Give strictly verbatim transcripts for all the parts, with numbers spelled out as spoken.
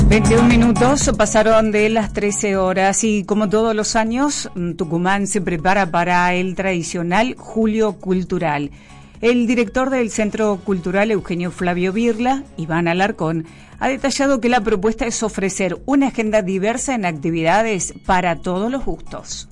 veintiún minutos pasaron de las trece horas y como todos los años, Tucumán se prepara para el tradicional Julio Cultural. El director del Centro Cultural, Eugenio Flavio Birla, Iván Alarcón, ha detallado que la propuesta es ofrecer una agenda diversa en actividades para todos los gustos.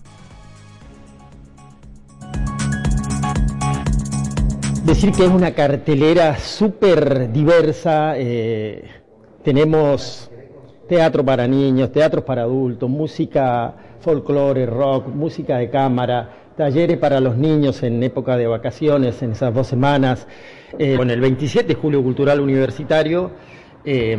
Decir que es una cartelera súper diversa, eh, tenemos teatro para niños, teatros para adultos, música folclore, rock, música de cámara, talleres para los niños en época de vacaciones, en esas dos semanas, eh, con el veintisiete Julio Cultural Universitario, eh,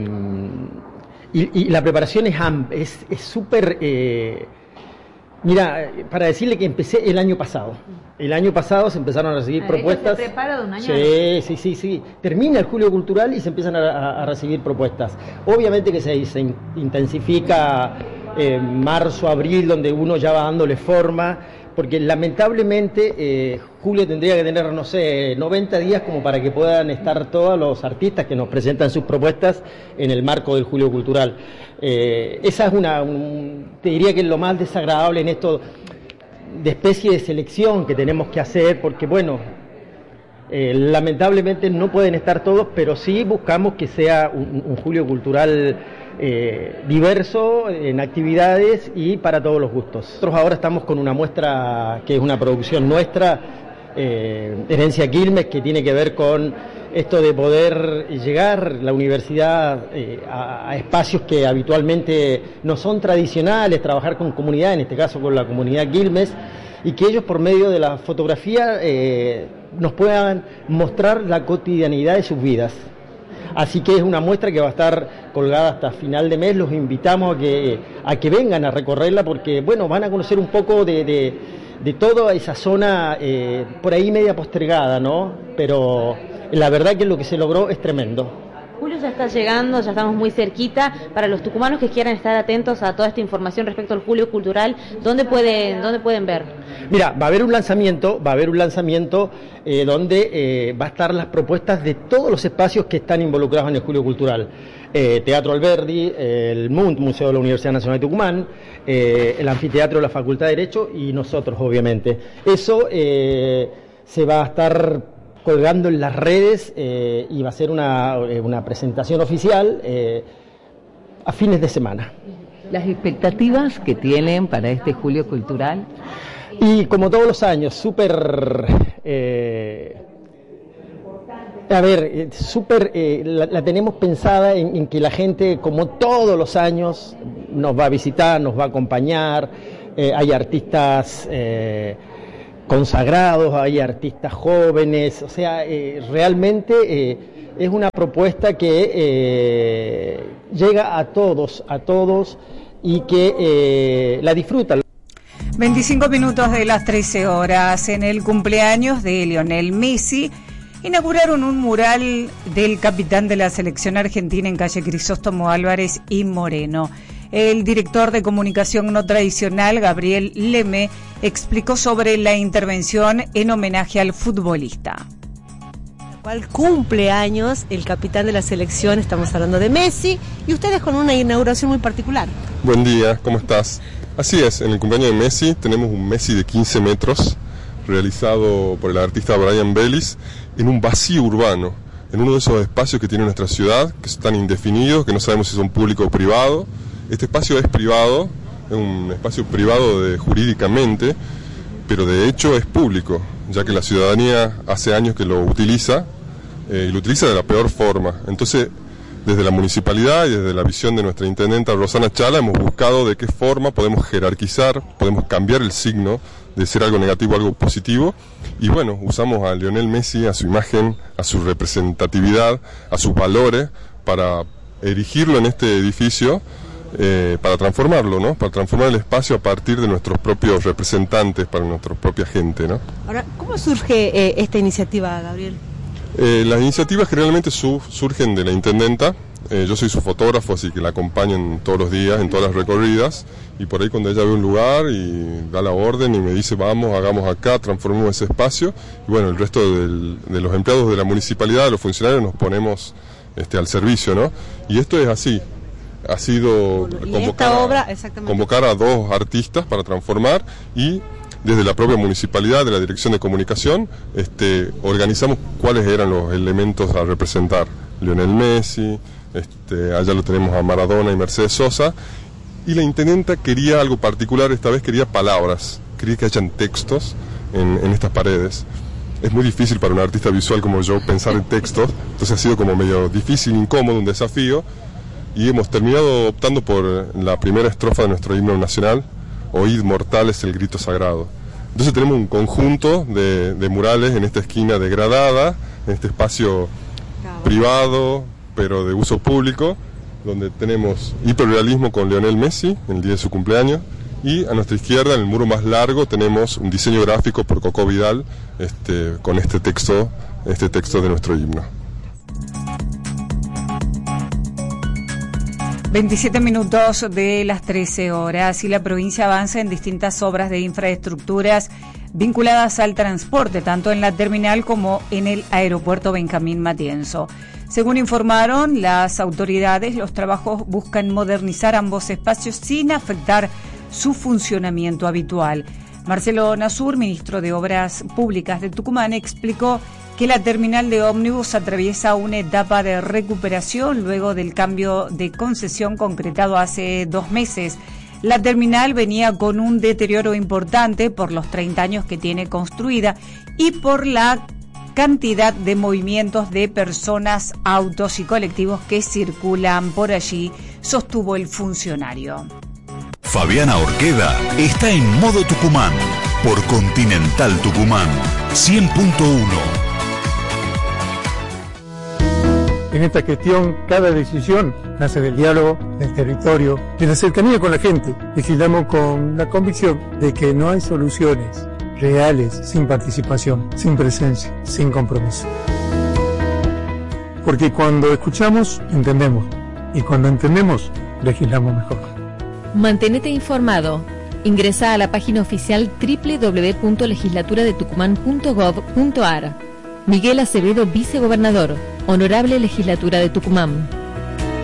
y, y la preparación es súper... Eh, mira, para decirle que empecé el año pasado. El año pasado se empezaron a recibir ah, propuestas. ¿Se prepara de un año? Sí, sí, sí, sí. Termina el Julio Cultural y se empiezan a, a, a recibir propuestas. Obviamente que se, se intensifica eh, marzo, abril, donde uno ya va dándole forma, porque lamentablemente eh, Julio tendría que tener, no sé, noventa días como para que puedan estar todos los artistas que nos presentan sus propuestas en el marco del Julio Cultural. Eh, esa es una, un, te diría que es lo más desagradable en esto de especie de selección que tenemos que hacer, porque bueno, eh, lamentablemente no pueden estar todos, pero sí buscamos que sea un, un Julio Cultural eh, diverso en actividades y para todos los gustos. Nosotros ahora estamos con una muestra que es una producción nuestra, eh, Herencia Quilmes, que tiene que ver con esto de poder llegar la universidad eh, a, a espacios que habitualmente no son tradicionales, trabajar con comunidad, en este caso con la comunidad Quilmes, y que ellos por medio de la fotografía eh, nos puedan mostrar la cotidianidad de sus vidas. Así que es una muestra que va a estar colgada hasta final de mes. Los invitamos a que, a que vengan a recorrerla porque, bueno, van a conocer un poco de, de, de toda esa zona eh, por ahí media postergada, ¿no? Pero la verdad que lo que se logró es tremendo. Julio ya está llegando, ya estamos muy cerquita. Para los tucumanos que quieran estar atentos a toda esta información respecto al Julio Cultural, ¿dónde pueden, dónde pueden ver? Mira, va a haber un lanzamiento, va a haber un lanzamiento eh, donde eh, va a estar las propuestas de todos los espacios que están involucrados en el Julio Cultural. Eh, Teatro Alberdi, eh, el M U N T, Museo de la Universidad Nacional de Tucumán, eh, el Anfiteatro de la Facultad de Derecho y nosotros, obviamente. Eso eh, se va a estar colgando en las redes eh, y va a ser una, una presentación oficial eh, a fines de semana. ¿Las expectativas que tienen para este Julio Cultural? Y como todos los años, súper... Eh, a ver, súper eh, la, la tenemos pensada en, en que la gente, como todos los años, nos va a visitar, nos va a acompañar, eh, hay artistas... Eh, consagrados, hay artistas jóvenes, o sea, eh, realmente eh, es una propuesta que eh, llega a todos, a todos y que eh, la disfrutan. veinticinco minutos de las trece horas. En el cumpleaños de Lionel Messi inauguraron un mural del capitán de la selección argentina en calle Crisóstomo Álvarez y Moreno. El director de comunicación no tradicional, Gabriel Leme, explicó sobre la intervención en homenaje al futbolista. ¿Cuál cumple años el capitán de la selección? Estamos hablando de Messi, y ustedes con una inauguración muy particular. Buen día, ¿cómo estás? Así es, en el cumpleaños de Messi tenemos un Messi de quince metros, realizado por el artista Brian Bellis, en un vacío urbano, en uno de esos espacios que tiene nuestra ciudad, que están indefinidos, que no sabemos si son público o privado. Este espacio es privado, es un espacio privado de, jurídicamente, pero de hecho es público, ya que la ciudadanía hace años que lo utiliza, eh, y lo utiliza de la peor forma. Entonces, desde la municipalidad y desde la visión de nuestra intendenta Rosana Chala, hemos buscado de qué forma podemos jerarquizar, podemos cambiar el signo de ser algo negativo a algo positivo, y bueno, usamos a Lionel Messi, a su imagen, a su representatividad, a sus valores, para erigirlo en este edificio, Eh, para transformarlo, ¿no? Para transformar el espacio a partir de nuestros propios representantes, para nuestra propia gente, ¿no? Ahora, ¿cómo surge eh, esta iniciativa, Gabriel? Eh, las iniciativas generalmente su, surgen de la intendenta. Eh, yo soy su fotógrafo, así que la acompaño todos los días, en todas las recorridas, y por ahí cuando ella ve un lugar y da la orden y me dice vamos, hagamos acá, transformemos ese espacio, y bueno, el resto del, de los empleados de la municipalidad, los funcionarios, nos ponemos este, al servicio, ¿no? Y esto es así. ha sido y convocar, esta obra, a, exactamente. convocar a dos artistas para transformar, y desde la propia municipalidad, de la Dirección de Comunicación, este, organizamos cuáles eran los elementos a representar. Lionel Messi, este, allá lo tenemos a Maradona y Mercedes Sosa, y la intendenta quería algo particular, esta vez quería palabras, quería que hayan textos en, en estas paredes. Es muy difícil para un artista visual como yo pensar en textos, entonces ha sido como medio difícil, incómodo, un desafío, y hemos terminado optando por la primera estrofa de nuestro himno nacional: Oíd mortales el grito sagrado. Entonces tenemos un conjunto de, de murales en esta esquina degradada, en este espacio privado, pero de uso público, donde tenemos hiperrealismo con Lionel Messi, en el día de su cumpleaños, y a nuestra izquierda, en el muro más largo, tenemos un diseño gráfico por Coco Vidal, este, con este texto, este texto de nuestro himno. veintisiete minutos de las trece horas, y la provincia avanza en distintas obras de infraestructuras vinculadas al transporte, tanto en la terminal como en el aeropuerto Benjamín Matienzo. Según informaron las autoridades, los trabajos buscan modernizar ambos espacios sin afectar su funcionamiento habitual. Marcelo Nasur, ministro de Obras Públicas de Tucumán, explicó que la terminal de ómnibus atraviesa una etapa de recuperación luego del cambio de concesión concretado hace dos meses. La terminal venía con un deterioro importante por los treinta años que tiene construida y por la cantidad de movimientos de personas, autos y colectivos que circulan por allí, sostuvo el funcionario. Fabiana Orqueda está en modo Tucumán por Continental Tucumán cien punto uno. En esta gestión, cada decisión nace del diálogo, del territorio, de la cercanía con la gente. Legislamos con la convicción de que no hay soluciones reales sin participación, sin presencia, sin compromiso. Porque cuando escuchamos, entendemos. Y cuando entendemos, legislamos mejor. Mantenete informado. Ingresa a la página oficial doble u doble u doble u punto legislatura de tucumán punto gov punto ar. Miguel Acevedo, vicegobernador. Honorable Legislatura de Tucumán.